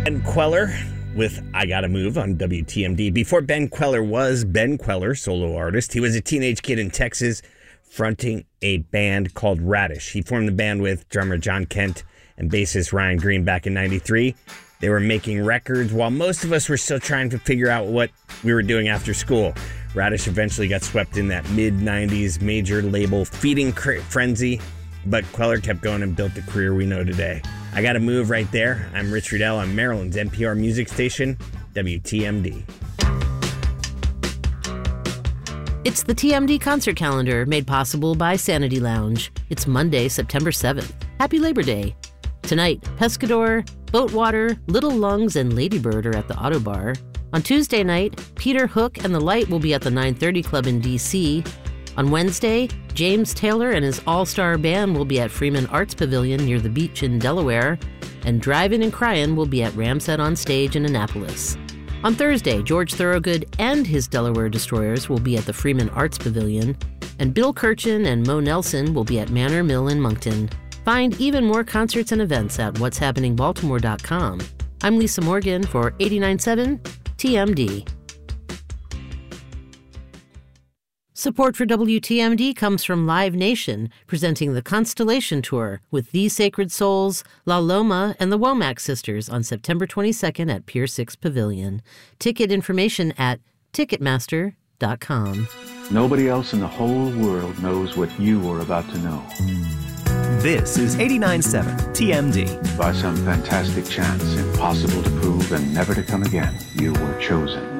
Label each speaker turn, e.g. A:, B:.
A: Ben Queller with I Gotta Move on WTMD. Before Ben Queller was Ben Queller, solo artist, he was a teenage kid in Texas fronting a band called Radish. He formed the band with drummer John Kent and bassist Ryan Green back in 93. They were making records while most of us were still trying to figure out what we were doing after school. Radish eventually got swept in that mid-90s major label feeding frenzy, but Queller kept going and built the career we know today. I Gotta Move right there. I'm Rich Riddell on Maryland's NPR music station, WTMD.
B: It's the TMD concert calendar made possible by Sanity Lounge. It's Monday, September 7th. Happy Labor Day. Tonight, Pescador, Boatwater, Little Lungs, and Ladybird are at the Auto Bar. On Tuesday night, Peter Hook and the Light will be at the 930 Club in D.C. On Wednesday, James Taylor and his all-star band will be at Freeman Arts Pavilion near the beach in Delaware, and Drivin' and Cryin' will be at Ramset on Stage in Annapolis. On Thursday, George Thorogood and his Delaware Destroyers will be at the Freeman Arts Pavilion, and Bill Kirchen and Mo Nelson will be at Manor Mill in Moncton. Find even more concerts and events at what'shappeningbaltimore.com. I'm Lisa Morgan for 89.7 TMD. Support for WTMD comes from Live Nation, presenting the Constellation Tour with The Sacred Souls, La Loma, and the Womack Sisters on September 22nd at Pier 6 Pavilion. Ticket information at Ticketmaster.com.
C: Nobody else in the whole world knows what you are about to know.
D: This is 89.7 TMD.
C: By some fantastic chance, impossible to prove and never to come again, you were chosen.